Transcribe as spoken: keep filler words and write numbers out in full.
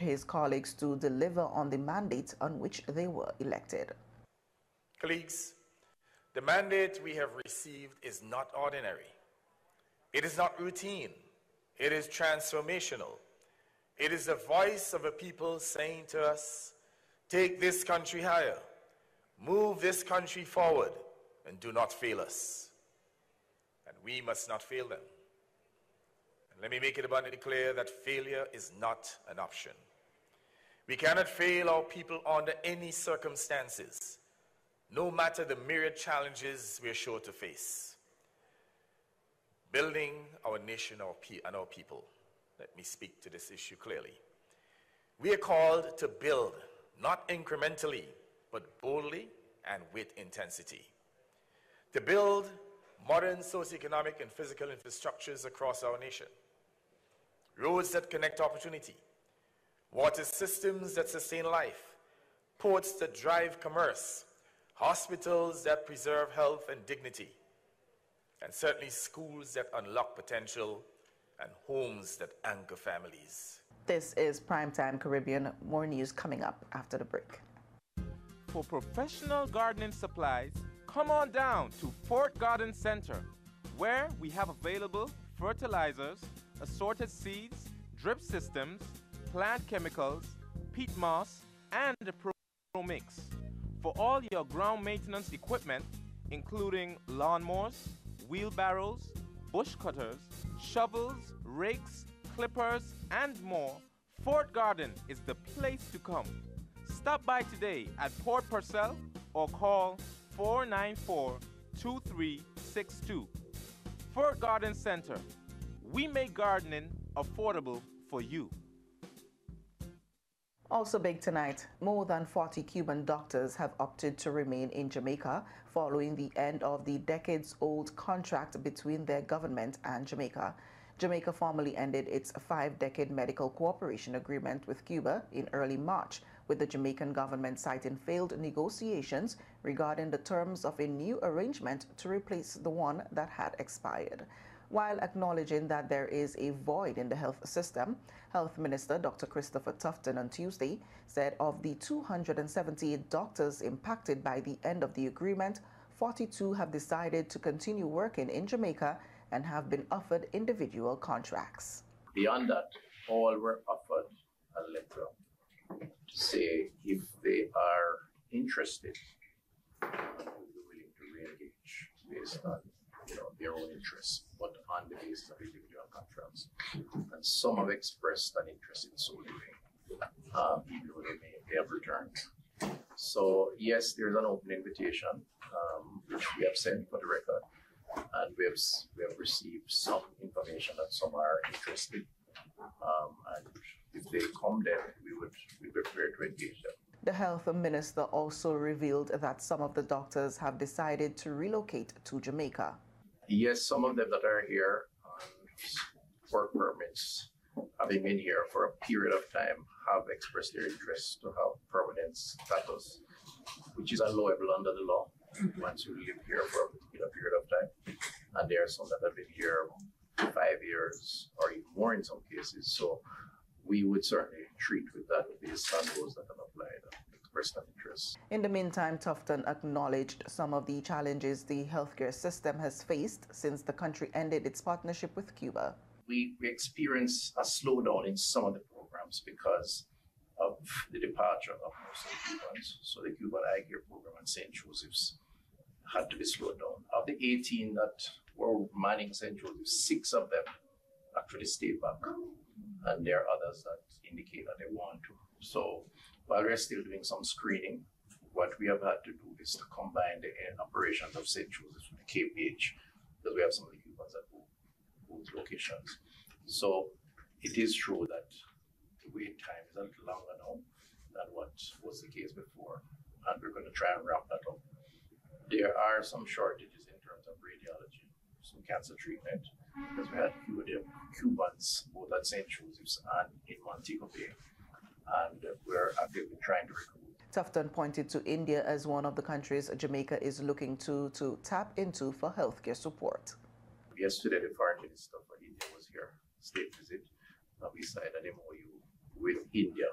his colleagues to deliver on the mandate on which they were elected. Colleagues, the mandate we have received is not ordinary. It is not routine. It is transformational. It is the voice of a people saying to us, take this country higher, move this country forward, and do not fail us. And we must not fail them. And let me make it abundantly clear that failure is not an option. We cannot fail our people under any circumstances, no matter the myriad challenges we are sure to face. Building our nation and our people. Let me speak to this issue clearly. We are called to build, not incrementally, but boldly and with intensity. To build modern socioeconomic and physical infrastructures across our nation. Roads that connect opportunity. Water systems that sustain life. Ports that drive commerce. Hospitals that preserve health and dignity. And certainly schools that unlock potential and homes that anchor families. This is Primetime Caribbean. More news coming up after the break. For professional gardening supplies, come on down to Fort Garden Center, where we have available fertilizers, assorted seeds, drip systems, plant chemicals, peat moss, and the Pro Mix. For all your ground maintenance equipment, including lawnmowers, wheelbarrows, bush cutters, shovels, rakes, clippers, and more, Fort Garden is the place to come. Stop by today at Port Purcell or call four nine four, two three six two. Fort Garden Center. We make gardening affordable for you. Also big tonight, more than forty Cuban doctors have opted to remain in Jamaica following the end of the decades-old contract between their government and Jamaica. Jamaica formally ended its five-decade medical cooperation agreement with Cuba in early March, with the Jamaican government citing failed negotiations regarding the terms of a new arrangement to replace the one that had expired. While acknowledging that there is a void in the health system, Health Minister Doctor Christopher Tufton on Tuesday said of the two hundred seventy-eight doctors impacted by the end of the agreement, forty-two have decided to continue working in Jamaica and have been offered individual contracts. Beyond that, all were offered a letter to say if they are interested, they will be willing to re-engage based on you know, their own interests, but on the basis of individual contracts. And some have expressed an interest in so doing. Uh, people who may, they have returned. So yes, there's an open invitation, um, which we have sent for the record, and we have, we have received some information that some are interested. Um, and if they come, then we would be prepared to engage them. The health minister also revealed that some of the doctors have decided to relocate to Jamaica. Yes, some of them that are here on work permits, having been here for a period of time, have expressed their interest to have permanent status, which is allowable under the law once you live here for a particular period of time. And there are some that have been here five years or even more in some cases. So we would certainly treat with that based on those that have applied and expressed an interest. In the meantime, Tufton acknowledged some of the challenges the healthcare system has faced since the country ended its partnership with Cuba. We, we experienced a slowdown in some of the programs because of the departure of most of the Cubans. So the Cuban Eye Care program and Saint Joseph's had to be slowed down. Of the eighteen that were manning Saint Joseph's, six of them actually stayed back. And there are others that indicate that they want to. So while we're still doing some screening, what we have had to do is to combine the operations of Saint Joseph's with the K P H, because we have some of the Cubans at both locations. So it is true that the wait time is a little longer now than what was the case before, and we're going to try and wrap that up. There are some shortages in terms of radiology, some cancer treatment, because we had Cubans both at Saint Joseph's and in Montego Bay, and we're actively trying to recruit. Tufton pointed to India as one of the countries Jamaica is looking to to tap into for healthcare support. Yesterday, the foreign minister for India was here, state visit, and we signed an M O U with India